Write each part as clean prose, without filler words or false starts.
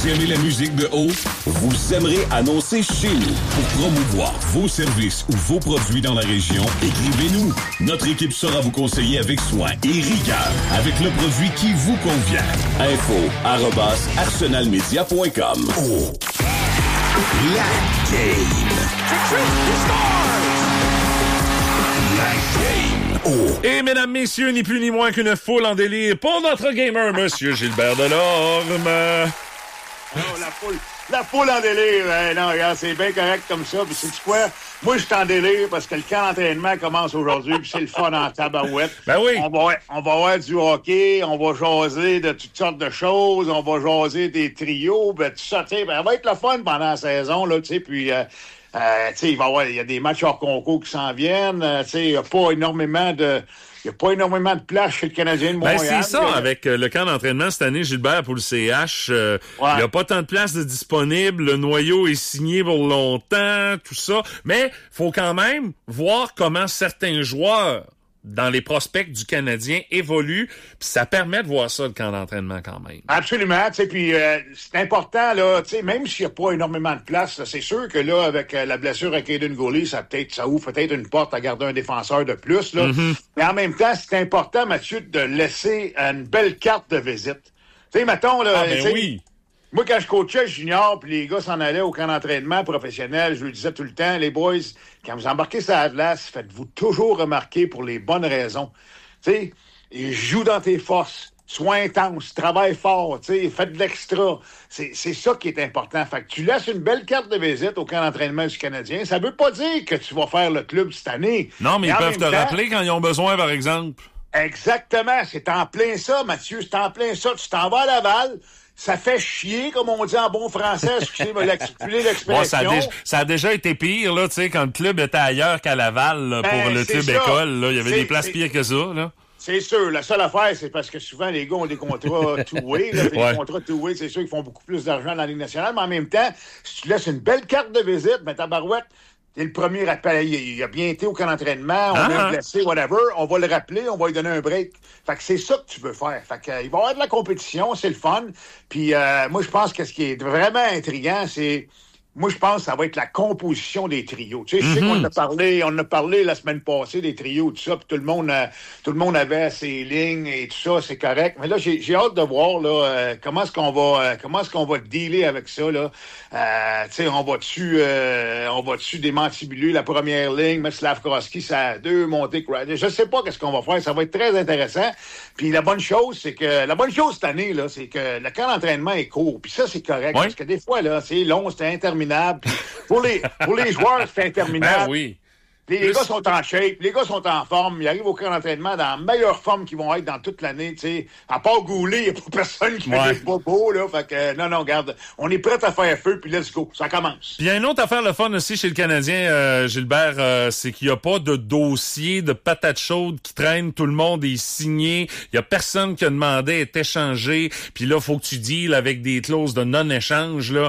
Vous aimez la musique de haut? Vous aimerez annoncer chez nous. Pour promouvoir vos services ou vos produits dans la région, écrivez-nous. Notre équipe saura vous conseiller avec soin et rigueur, avec le produit qui vous convient. info@arsenalmedia.com. Oh. La game. La game. Oh. Et mesdames, messieurs, ni plus ni moins qu'une foule en délire pour notre gamer, Monsieur Gilbert Delorme. Non, la foule en délire. Non, regarde, c'est bien correct comme ça. Puis sais-tu quoi? Moi, je suis en délire parce que le camp d'entraînement commence aujourd'hui, puis c'est le fun en tabarouette. Ben oui. On va avoir du hockey, on va jaser de toutes sortes de choses, on va jaser des trios, ben tout ça, tu sais, ben, ça va être le fun pendant la saison, là, tu sais, puis... tu sais, il y a des matchs hors concours qui s'en viennent. Tu sais, il n'y a pas énormément de place chez le Canadien de Montréal. Ben, c'est ça, avec le camp d'entraînement cette année, Gilbert, pour le CH. Il n'y a pas tant de place de disponible. Le noyau est signé pour longtemps, tout ça. Mais faut quand même voir comment certains joueurs dans les prospects du Canadien évoluent, puis ça permet de voir ça, le camp d'entraînement, quand même. Absolument, tu sais, puis c'est important, là, tu sais, même s'il n'y a pas énormément de place, là, c'est sûr que là, avec la blessure à Caden Goulet, ça ouvre peut-être une porte à garder un défenseur de plus, là. Mm-hmm. Mais en même temps, c'est important, Mathieu, de laisser une belle carte de visite. Tu sais, mettons, là... oui! Moi, quand je coachais junior, puis les gars s'en allaient au camp d'entraînement professionnel, je leur disais tout le temps, les boys, quand vous embarquez sur la glace, faites-vous toujours remarquer pour les bonnes raisons. Tu sais, joue dans tes forces, sois intense, travaille fort, tu sais, faites de l'extra. C'est ça qui est important. Fait que tu laisses une belle carte de visite au camp d'entraînement du Canadien. Ça veut pas dire que tu vas faire le club cette année. Non, mais ils peuvent te rappeler quand ils ont besoin, par exemple. Exactement. C'est en plein ça, Mathieu. C'est en plein ça. Tu t'en vas à Laval. Ça fait chier, comme on dit en bon français, excusez-moi l'expression. Bon, ça a déjà été pire, là, tu sais, quand le club était ailleurs qu'à Laval, là, pour le club école, là. Il y avait des places pires que ça, là. C'est sûr. La seule affaire, c'est parce que souvent, les gars ont des contrats two-way, là. Des contrats two-way, c'est sûr qu'ils font beaucoup plus d'argent dans la Ligue nationale, mais en même temps, si tu laisses une belle carte de visite, ben, tabarouette, t'es le premier rappel. Il a bien été au camp d'entraînement, on l'a blessé, whatever. On va le rappeler, on va lui donner un break. Fait que c'est ça que tu veux faire. Fait que, il va y avoir de la compétition, c'est le fun. Puis moi, je pense que ce qui est vraiment intriguant, c'est... Moi, je pense que ça va être la composition des trios. Tu sais, je sais qu'on a parlé la semaine passée des trios, tout ça, puis tout le monde avait ses lignes et tout ça, c'est correct. Mais là, j'ai hâte de voir là comment est-ce qu'on va dealer avec ça là. Tu sais, on va-tu démantibuler la première ligne, mettre Slavkovski ça a deux, monter Kreider. Je sais pas qu'est-ce qu'on va faire. Ça va être très intéressant. Puis la bonne chose cette année là, c'est que le camp d'entraînement est court. Puis ça, c'est correct parce que des fois là, c'est long, c'est interminable. Pour les joueurs, c'est interminable. Ben oui. Les gars sont en shape, les gars sont en forme, ils arrivent au camp d'entraînement dans la meilleure forme qu'ils vont être dans toute l'année, tu sais. À part Goulet, il n'y a pas personne qui fait des bobos, là. Fait que, non, regarde, on est prêt à faire feu, puis let's go. Ça commence. Puis il y a une autre affaire, le fun aussi chez le Canadien, Gilbert, c'est qu'il n'y a pas de dossier de patates chaudes qui traîne, tout le monde est signé, il y a personne qui a demandé à être échangé, puis là, faut que tu deals avec des clauses de non-échange, là.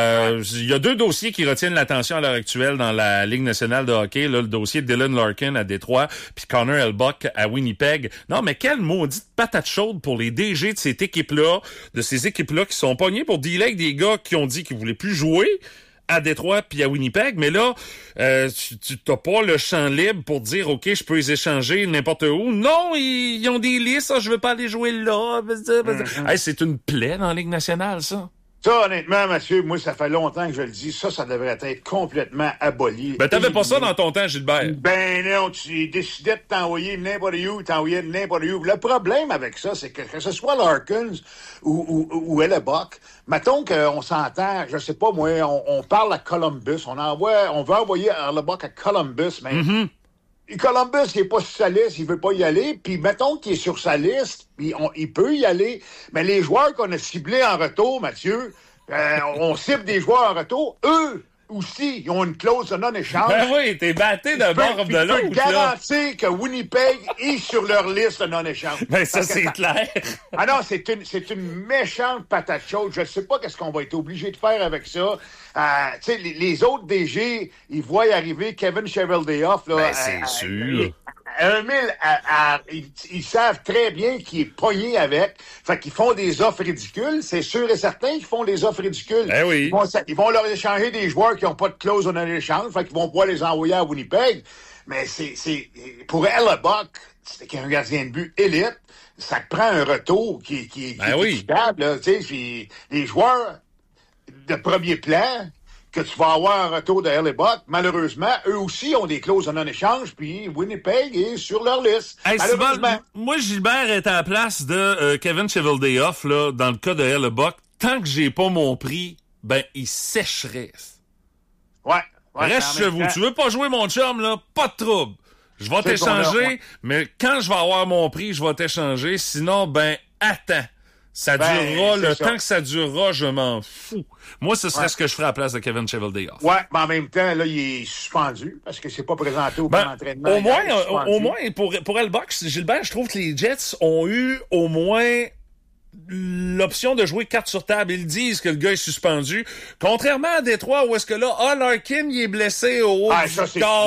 Il y a deux dossiers qui retiennent l'attention à l'heure actuelle dans la Ligue nationale de hockey, là. Le dossier de Dylan Larkin à Détroit, puis Connor Hellebuyck à Winnipeg. Non, mais quelle maudite patate chaude pour les DG de ces équipes-là qui sont pognés pour dealer avec des gars qui ont dit qu'ils voulaient plus jouer à Détroit puis à Winnipeg, mais là, tu t'as pas le champ libre pour dire, OK, je peux les échanger n'importe où. Non, ils ont des listes, je veux pas aller jouer là. Hey, c'est une plaie dans la Ligue nationale, ça. Ça, honnêtement, monsieur, moi, ça fait longtemps que je le dis. Ça devrait être complètement aboli. Ben, t'avais pas ça dans ton temps, Gilbert. Ben non, tu décidais de t'envoyer n'importe où, t'envoyais n'importe où. Le problème avec ça, c'est que ce soit Larkins ou Hellebuyck, mettons qu'on s'entend, je sais pas, moi, on parle à Columbus, on veut envoyer Hellebuyck à Columbus, mais... Mm-hmm. Columbus, il est pas sur sa liste, il veut pas y aller, puis mettons qu'il est sur sa liste, puis il peut y aller, mais les joueurs qu'on a ciblés en retour, Mathieu, on cible des joueurs en retour, eux aussi, ils ont une clause de non-échange. Ben oui, t'es batté d'un bord ou de l'autre. Je peux garantir que Winnipeg est sur leur liste de non-échange. Ben ça, c'est clair. Ah non, c'est une méchante patate chaude. Je sais pas qu'est-ce qu'on va être obligé de faire avec ça. Tu sais, les autres DG, ils voient arriver Kevin Cheveldayoff. Là, ben c'est sûr. 1 000, ils savent très bien qu'il est pogné avec. Fait qu'ils font des offres ridicules. C'est sûr et certain qu'ils font des offres ridicules. Ben oui. Ils vont leur échanger des joueurs qui n'ont pas de clause en échange. Fait qu'ils vont pouvoir les envoyer à Winnipeg. Mais c'est pour Hellebuck, c'est un gardien de but élite. Ça te prend un retour qui est équitable. Là, puis les joueurs de premier plan que tu vas avoir un retour de Hellebuck, malheureusement, eux aussi ont des clauses en non-échange, puis Winnipeg est sur leur liste. Hey, malheureusement. Moi, Gilbert est à la place de Kevin Cheveldayoff, là, dans le cas de Hellebuck. Tant que j'ai pas mon prix, ben, il sécherait. Ouais. Reste chez vous. Tu veux pas jouer, mon chum, là? Pas de trouble. Je vais t'échanger, mais quand je vais avoir mon prix, je vais t'échanger. Sinon, ben, attends. Ça durera, le temps que ça durera, je m'en fous. Moi, ce serait ce que je ferais à la place de Kevin Cheveldayoff. Ouais, mais en même temps, là, il est suspendu parce que c'est pas présenté au camp d'entraînement. Au moins, pour Hellebuck, Gilbert, je trouve que les Jets ont eu au moins l'option de jouer carte sur table. Ils disent que le gars est suspendu. Contrairement à Détroit, où est-ce que là, Larkin, il est blessé au haut du corps.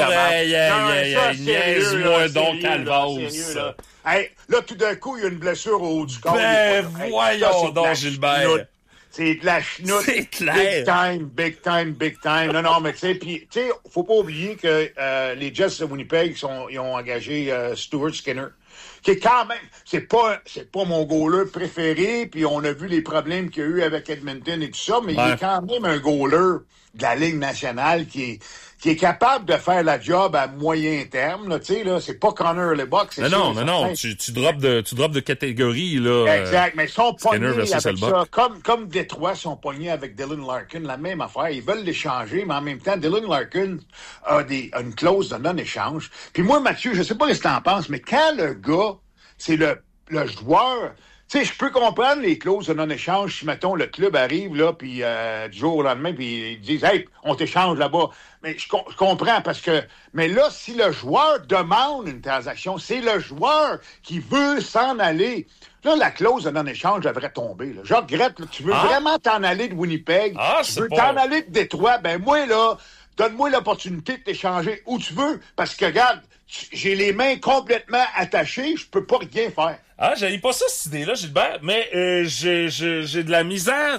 Niaise-moi donc, Calvas. Hey, là, tout d'un coup, il y a une blessure au haut du corps. Ben, voyons donc, Gilbert. C'est de la chenoute. C'est clair. Big time. Non, mais tu sais, puis, tu sais, faut pas oublier que les Jets de Winnipeg, ils ont engagé Stuart Skinner, qui est quand même, c'est pas mon goaler préféré, puis on a vu les problèmes qu'il y a eu avec Edmonton et tout ça, mais il est quand même un goaler de la Ligue nationale qui est capable de faire la job à moyen terme, là, tu sais, là, c'est pas Connor Hellebuck, c'est non, tu drops de catégorie, là. Exact, mais ils sont pognés avec ça, comme Détroit sont pognés avec Dylan Larkin, la même affaire, ils veulent l'échanger, mais en même temps, Dylan Larkin a une clause de non-échange. Puis moi, Mathieu, je sais pas ce que t'en penses, mais quand le gars, c'est le joueur. Tu sais, je peux comprendre les clauses de non-échange si, mettons, le club arrive, là, puis du jour au lendemain, puis ils disent « Hey, on t'échange là-bas ». Mais je comprends parce que... Mais là, si le joueur demande une transaction, c'est le joueur qui veut s'en aller. Là, la clause de non-échange devrait tomber. Là. Je regrette, là, tu veux vraiment t'en aller de Winnipeg, tu veux t'en aller de Détroit, ben moi, là, donne-moi l'opportunité de t'échanger où tu veux, parce que, regarde, j'ai les mains complètement attachées, je peux pas rien faire. J'avais pas ça, cette idée-là, Gilbert, mais j'ai de la misère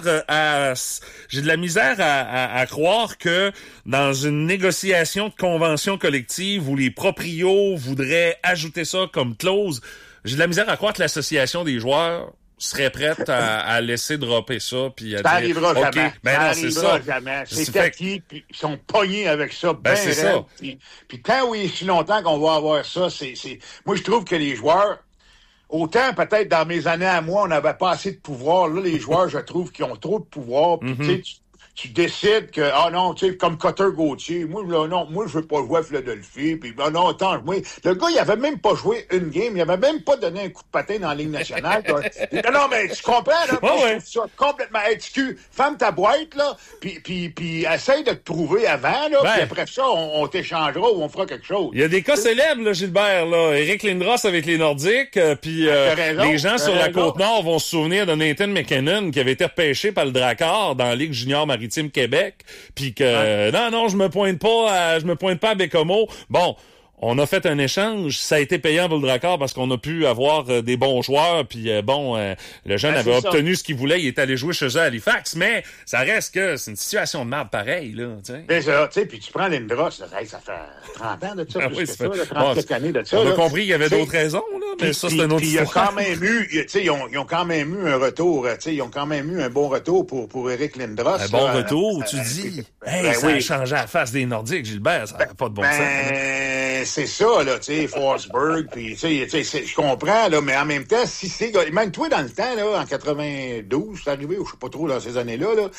à croire que dans une négociation de convention collective où les proprios voudraient ajouter ça comme clause, j'ai de la misère à croire que l'association des joueurs serait prête à laisser dropper ça puis à ça arrivera jamais. Ben non, c'est ça. Jamais. C'est acquis, puis ils sont pognés avec ça. C'est ça. Puis tant oui, si longtemps qu'on va avoir ça, moi je trouve que les joueurs, autant peut-être dans mes années à moi, on n'avait pas assez de pouvoir. Là, les joueurs, je trouve qu'ils ont trop de pouvoir. Puis tu sais, tu décides que, non, tu sais, comme Cutter Gauthier, moi, là, non, moi, je veux pas jouer à Philadelphie, puis non, attends, moi, le gars, il avait même pas joué une game, il avait même pas donné un coup de patin dans la Ligue nationale. Non, mais tu comprends, là, je trouve ça complètement HQ. Ferme ta boîte, là, puis essaye de te prouver avant, là, puis après ça, on t'échangera ou on fera quelque chose. Il y a des cas célèbres, là, Gilbert, là, Eric Lindros avec les Nordiques, puis les gens sur la Côte-Nord vont se souvenir de Nathan McKinnon qui avait été repêché par le Drakkar dans la Ligue junior maritime Québec, puis que non, je me pointe pas à Bécomo. Bon, on a fait un échange, ça a été payant pour le Drakkar parce qu'on a pu avoir des bons joueurs, puis le jeune avait obtenu ce qu'il voulait, il est allé jouer chez eux à Halifax, mais ça reste que c'est une situation de merde pareille, là, tu sais. C'est ça, tu sais, puis tu prends Lindros, ça fait 30 ans de ça, plus que ça, 30 années de ça. On a compris qu'il y avait d'autres raisons, là, mais ça, c'est un autre il y a quand même eu, tu sais, ils ont quand même eu un retour, tu sais, ils ont quand même eu un bon retour pour Eric Lindros. Un bon retour, tu dis? Ça a changé la face des Nordiques, Gilbert, ça n'a pas de bon sens. C'est ça, là, tu sais, Forsberg, puis tu sais, je comprends, là, mais en même temps, si c'est... Même toi, dans le temps, là, en 92, c'est arrivé, ou je sais pas trop, dans ces années-là, là,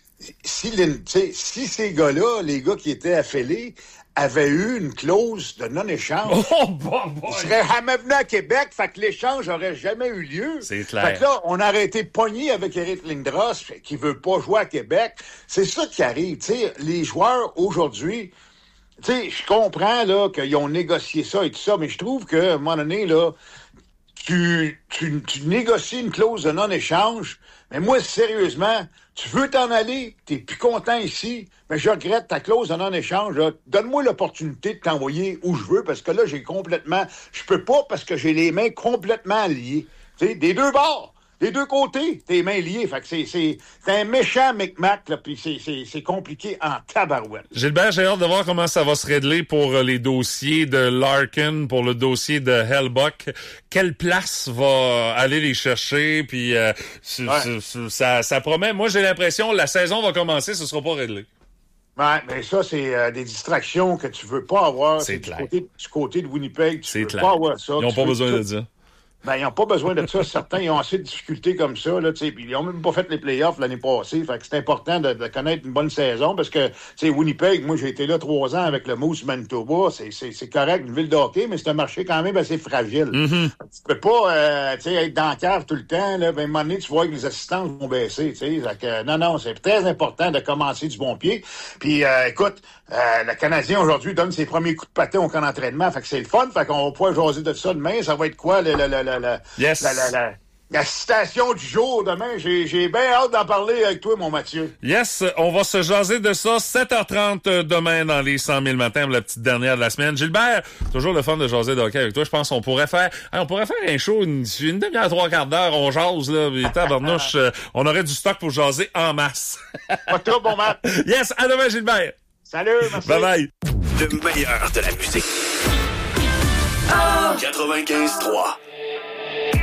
si ces gars-là, les gars qui étaient affiliés, avaient eu une clause de non-échange, ils seraient jamais venus à Québec, fait que l'échange aurait jamais eu lieu. C'est clair. Fait que là, on aurait été pogné avec Eric Lindros, qui veut pas jouer à Québec. C'est ça qui arrive, tu sais, les joueurs, aujourd'hui... Tu sais, je comprends là qu'ils ont négocié ça et tout ça, mais je trouve qu'à un moment donné, là, tu négocies une clause de non-échange, mais moi, sérieusement, tu veux t'en aller, t'es plus content ici, mais je regrette ta clause de non-échange. Là. Donne-moi l'opportunité de t'envoyer où je veux, parce que là, je peux pas parce que j'ai les mains complètement liées. Tu sais, des deux bords. Des deux côtés, tes mains liées. Fait que c'est un méchant micmac, là, puis c'est compliqué en tabarouette. Gilbert, j'ai hâte de voir comment ça va se régler pour les dossiers de Larkin, pour le dossier de Hellbuck. Quelle place va aller les chercher? Puis ça promet. Moi, j'ai l'impression que la saison va commencer, ce sera pas réglé. Ouais, mais ça, c'est des distractions que tu veux pas avoir. C'est clair. Du côté de Winnipeg, tu veux clair. pas avoir ça. Ils n'ont pas besoin de ça. Ben, ils n'ont pas besoin de ça. Certains, ils ont assez de difficultés comme ça, là, tu sais. Puis ils n'ont même pas fait les playoffs l'année passée. Fait que c'est important de connaître une bonne saison parce que, tu sais, Winnipeg, moi, j'ai été là 3 ans avec le Moose Manitoba. C'est correct, une ville de hockey, mais c'est un marché quand même assez fragile. Mm-hmm. Tu peux pas, tu sais, être dans le cave tout le temps, là. Ben, à un moment donné, tu vois que les assistances vont baisser, tu sais. Fait que, non, c'est très important de commencer du bon pied. Puis, écoute, le Canadien, aujourd'hui, donne ses premiers coups de patin au camp d'entraînement. Fait que c'est le fun. Fait qu'on va pouvoir jaser de ça demain. Ça va être quoi, la citation du jour demain? J'ai bien hâte d'en parler avec toi, mon Mathieu. Yes, on va se jaser de ça 7h30 demain dans les 100 000 matins, la petite dernière de la semaine. Gilbert, toujours le fun de jaser de hockey avec toi. Je pense qu'on pourrait faire un show une demi-heure, 3/4 d'heure. On jase, là. Tabarnouche, on aurait du stock pour jaser en masse. Pas trop, bon Matt. Yes, à demain, Gilbert. Salut, merci. Bye bye. Le meilleur de la musique. 95.3